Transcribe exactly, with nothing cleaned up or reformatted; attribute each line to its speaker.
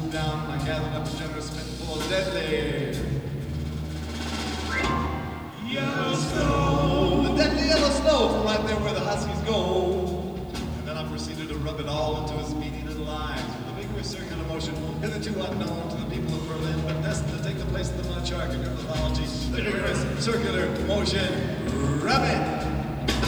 Speaker 1: moved down and I gathered up a generous spoonful of deadly yellow snow. The deadly yellow snow from right there where the Huskies go. And then I proceeded to rub it all into his meaty little eyes with a vigorous circular motion, hitherto unknown to the people of Berlin, but destined to take the place of the Munchak in your mythology. The vigorous circular motion. Rub it!